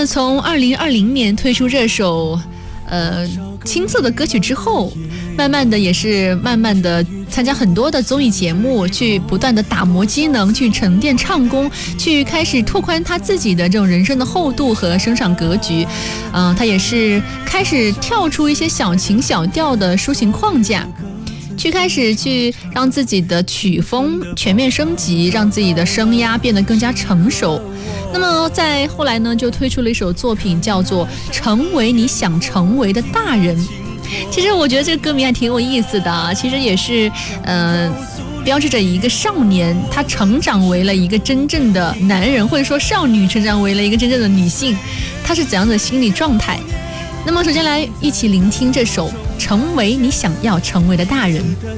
么从2020年推出这首青涩的歌曲之后，慢慢的参加很多的综艺节目，去不断的打磨机能，去沉淀唱功，去开始拓宽他自己的这种人生的厚度和声场格局。他也是开始跳出一些小情小调的抒情框架，开始去让自己的曲风全面升级，让自己的声压变得更加成熟。那么在后来呢，就推出了一首作品叫做《成为你想成为的大人》。其实我觉得这个歌名还挺有意思的啊，其实也是标志着一个少年他成长为了一个真正的男人，或者说少女成长为了一个真正的女性，他是怎样的心理状态。那么首先来一起聆听这首《成为你想要成为的大人》。